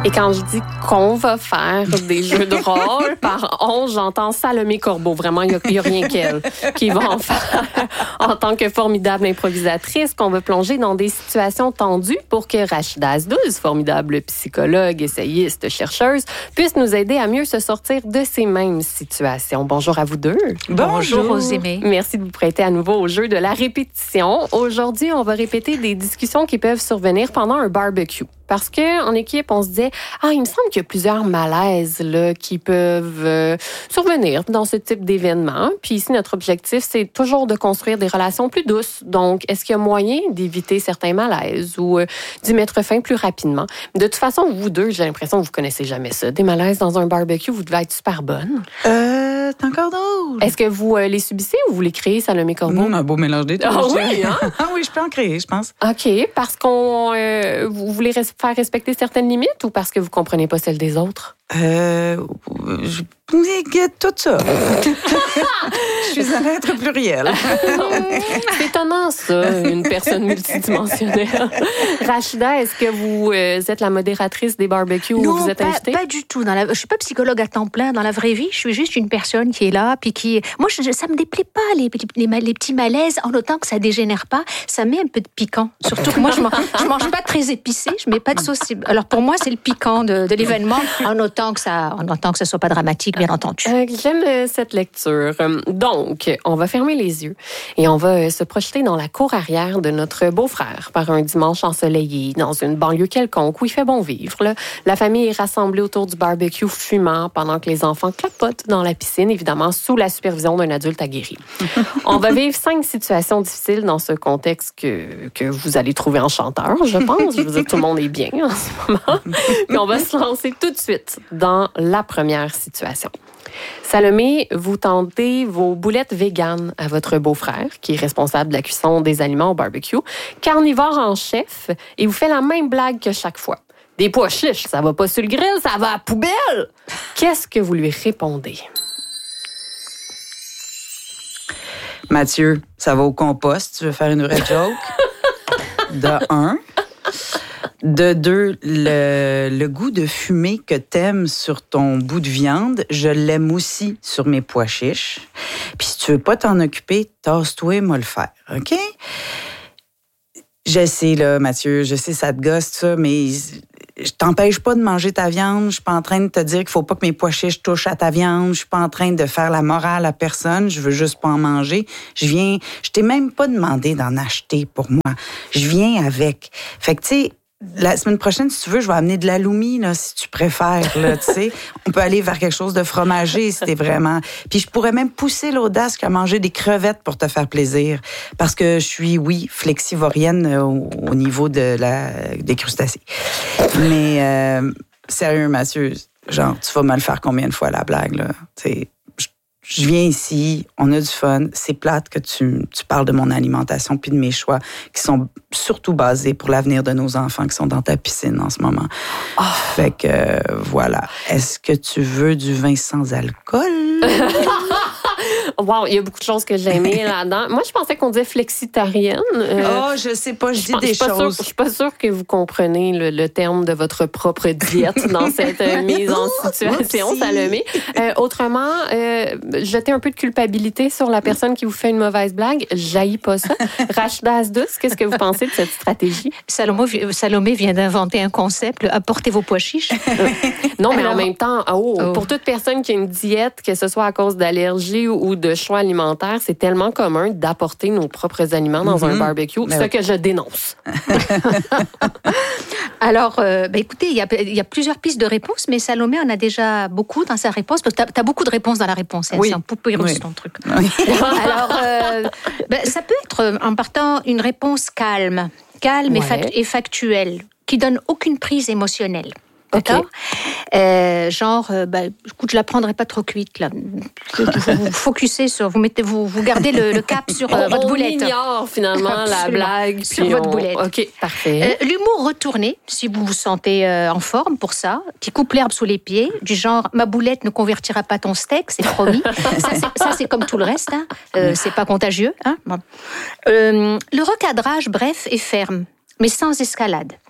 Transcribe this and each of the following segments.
Et quand je dis qu'on va faire des jeux de rôle, par on, j'entends Salomé Corbeau. Vraiment, il n'y a rien qu'elle qui va en faire en tant que formidable improvisatrice, qu'on va plonger dans des situations tendues pour que Rachida Asdouz, formidable psychologue, essayiste, chercheuse, puisse nous aider à mieux se sortir de ces mêmes situations. Bonjour à vous deux. Bonjour, Rosémée. Merci de vous prêter à nouveau au jeu de la répétition. Aujourd'hui, on va répéter des discussions qui peuvent survenir pendant un barbecue. Parce qu'en équipe, on se disait, il me semble qu'il y a plusieurs malaises là, qui peuvent survenir dans ce type d'événement. Puis ici, notre objectif, c'est toujours de construire des relations plus douces. Donc, est-ce qu'il y a moyen d'éviter certains malaises ou d'y mettre fin plus rapidement? De toute façon, vous deux, j'ai l'impression que vous connaissez jamais ça. Des malaises dans un barbecue, vous devez être super bonnes. C'est encore drôle. Est-ce que vous les subissez ou vous les créez, Salomé Corbeau? Un beau mélange des deux. Oui, hein? Oui, je peux en créer, je pense. OK. Parce qu'on vous voulez faire respecter certaines limites ou parce que vous comprenez pas celles des autres? Tout ça. Je suis un être pluriel. C'est étonnant, ça, une personne multidimensionnelle. Rachida, est-ce que vous êtes la modératrice des barbecues où vous êtes invitée? Non, pas du tout. Je suis pas psychologue à temps plein dans la vraie vie. Je suis juste une personne qui est là, puis qui... Moi, ça me déplaît pas, les petits malaises, en autant que ça dégénère pas. Ça met un peu de piquant. Surtout que moi, je mange pas très épicé, je mets pas de sauce. Alors, pour moi, c'est le piquant de l'événement, en autant que ça soit pas dramatique, bien entendu. J'aime cette lecture. Donc, on va fermer les yeux et on va se projeter dans la cour arrière de notre beau-frère par un dimanche ensoleillé dans une banlieue quelconque où il fait bon vivre. Là. La famille est rassemblée autour du barbecue fumant pendant que les enfants clapotent dans la piscine, évidemment sous la supervision d'un adulte aguerri. On va vivre 5 situations difficiles dans ce contexte que vous allez trouver enchanteur, je pense. Je veux dire, tout le monde est bien en ce moment. Puis on va se lancer tout de suite dans la première situation. Salomé, vous tendez vos boulettes véganes à votre beau-frère, qui est responsable de la cuisson des aliments au barbecue, carnivore en chef, et vous fait la même blague que chaque fois. Des pois chiches, ça va pas sur le grill, ça va à la poubelle! Qu'est-ce que vous lui répondez? Mathieu, ça va au compost. Tu veux faire une vraie joke? De 1. De 2, le goût de fumée que t'aimes sur ton bout de viande, je l'aime aussi sur mes pois chiches. Puis si tu veux pas t'en occuper, tasse-toi, moi le faire, OK? Je sais, là, Mathieu, je sais, ça te gosse, ça, mais je t'empêche pas de manger ta viande. Je suis pas en train de te dire qu'il faut pas que mes pois chiches touchent à ta viande. Je suis pas en train de faire la morale à personne. Je veux juste pas en manger. Je t'ai même pas demandé d'en acheter pour moi. Je viens avec. Fait que, tu sais, la semaine prochaine, si tu veux, je vais amener de l'aloumi, là, si tu préfères, là, tu sais. On peut aller vers quelque chose de fromager, si t'es vraiment... Puis je pourrais même pousser l'audace qu'à manger des crevettes pour te faire plaisir. Parce que je suis, oui, flexivorienne au niveau des crustacés. Mais, sérieux, Mathieu, genre, tu vas me le faire combien de fois, la blague, là? Tu sais, je viens ici, on a du fun. C'est plate que tu parles de mon alimentation puis de mes choix qui sont surtout basés pour l'avenir de nos enfants qui sont dans ta piscine en ce moment. Oh. Fait que, voilà. Est-ce que tu veux du vin sans alcool? Wow, il y a beaucoup de choses que j'ai aimées là-dedans. Moi, je pensais qu'on disait flexitarienne. Je sais pas, je dis des choses. Je suis pas sûre que vous comprenez le terme de votre propre diète dans cette mise en situation, Salomé. Autrement, jetez un peu de culpabilité sur la personne qui vous fait une mauvaise blague. J'haïs pas ça. Rachida Asdouz, qu'est-ce que vous pensez de cette stratégie? Salomé vient d'inventer un concept, apportez vos pois chiches. Non, mais en même temps, pour toute personne qui a une diète, que ce soit à cause d'allergies ou de choix alimentaires, c'est tellement commun d'apporter nos propres aliments dans un barbecue, ce que je dénonce. Alors, écoutez, il y a plusieurs pistes de réponse, mais Salomé en a déjà beaucoup dans sa réponse, parce que tu as beaucoup de réponses dans la réponse. Hein, oui. C'est un poupée russe, ton truc. Oui. Alors, ça peut être, en partant, une réponse calme et factuelle, qui donne aucune prise émotionnelle. D'accord. Okay. Écoute, je la prendrai pas trop cuite là. Vous focussez sur, vous gardez le cap sur votre boulette. On ignore finalement la blague sur votre boulette. Ok, parfait. L'humour retourné, si vous vous sentez en forme pour ça, qui coupe l'herbe sous les pieds, du genre ma boulette ne convertira pas ton steak, c'est promis. ça c'est comme tout le reste, hein. C'est pas contagieux. Hein. Bon. Le recadrage bref et ferme, mais sans escalade.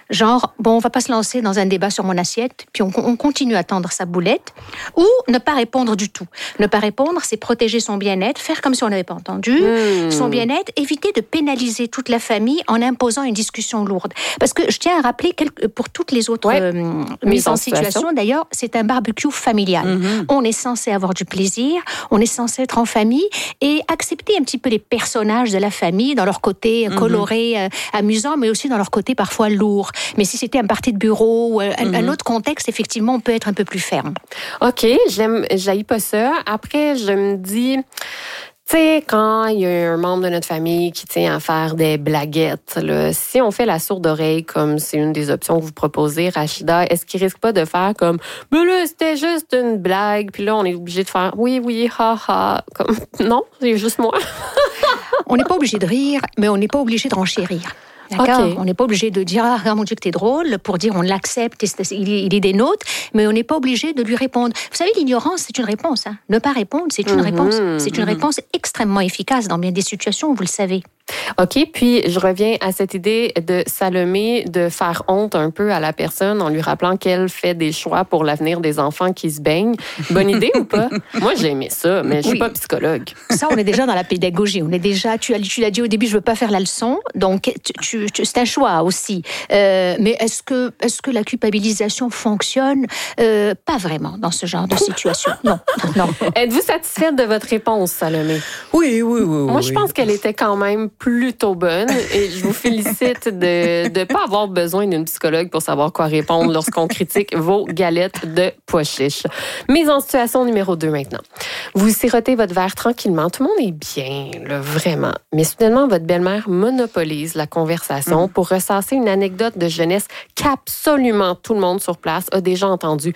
Genre, on va pas se lancer dans un débat sur mon assiette, puis on continue à tendre sa boulette, ou ne pas répondre du tout. Ne pas répondre, c'est protéger son bien-être, faire comme si on n'avait pas entendu, son bien-être, éviter de pénaliser toute la famille en imposant une discussion lourde. Parce que je tiens à rappeler, pour toutes les autres mises en situation, d'ailleurs, c'est un barbecue familial. On est censé avoir du plaisir, on est censé être en famille et accepter un petit peu les personnages de la famille dans leur côté coloré, amusant, mais aussi dans leur côté parfois lourd. Mais si c'était un party de bureau ou un autre contexte, effectivement, on peut être un peu plus ferme. OK, j'haïs pas ça. Après, je me dis... Tu sais, quand il y a un membre de notre famille qui tient à faire des blaguettes, là, si on fait la sourde oreille, comme c'est une des options que vous proposez, Rachida, est-ce qu'il risque pas de faire comme « Ben là, c'était juste une blague », puis là, on est obligé de faire « Oui, ha. » Comme non, c'est juste moi. On n'est pas obligé de rire, mais on n'est pas obligé de renchérir. D'accord. Okay. On n'est pas obligé de dire « Ah, mon Dieu, que t'es drôle », pour dire on l'accepte, il est des nôtres, mais on n'est pas obligé de lui répondre. Vous savez, l'ignorance, c'est une réponse. Hein. Ne pas répondre, c'est une réponse. C'est une réponse extrêmement efficace dans bien des situations, vous le savez. OK, puis je reviens à cette idée de Salomé de faire honte un peu à la personne en lui rappelant qu'elle fait des choix pour l'avenir des enfants qui se baignent. Bonne idée ou pas? Moi, j'ai aimé ça, mais je suis pas psychologue. Ça, on est déjà dans la pédagogie. On est déjà, tu l'as dit au début, je veux pas faire la leçon, donc c'est un choix aussi. Mais est-ce que la culpabilisation fonctionne? Pas vraiment dans ce genre de situation. Non. Êtes-vous satisfaite de votre réponse, Salomé? Oui. Moi, je pense qu'elle était quand même plutôt bonne et je vous félicite de ne pas avoir besoin d'une psychologue pour savoir quoi répondre lorsqu'on critique vos galettes de pois chiches. Mise en situation numéro 2 maintenant. Vous sirotez votre verre tranquillement. Tout le monde est bien, là, vraiment. Mais soudainement, votre belle-mère monopolise la conversation pour ressasser une anecdote de jeunesse qu'absolument tout le monde sur place a déjà entendue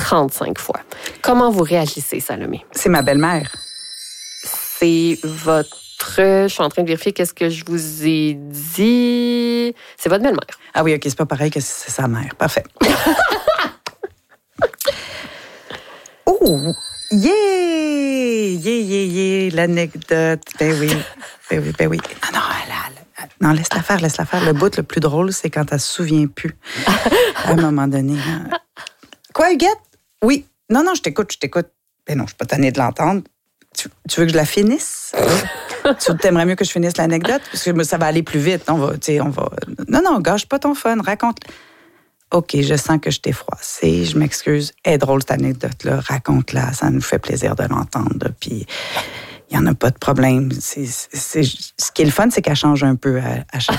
35 fois. Comment vous réagissez, Salomé? C'est ma belle-mère. C'est votre... Je suis en train de vérifier qu'est-ce que je vous ai dit. C'est votre belle-mère. Ah oui, OK, c'est pas pareil que c'est sa mère. Parfait. Oh! Yeah! L'anecdote. Ben oui. Non, laisse-la faire. Le bout le plus drôle, c'est quand elle se souvient plus. À un moment donné. Quoi, Huguette? Oui. Non, je t'écoute. Ben non, je suis pas tannée de l'entendre. Tu veux que je la finisse? Tu t'aimerais mieux que je finisse l'anecdote? Parce que ça va aller plus vite. On va... Non, gâche pas ton fun. Raconte. OK, je sens que je t'ai froissée. Je m'excuse. Elle est drôle, cette anecdote-là. Raconte-la. Ça nous fait plaisir de l'entendre. Puis, il n'y en a pas de problème. Ce qui est le fun, c'est qu'elle change un peu à chaque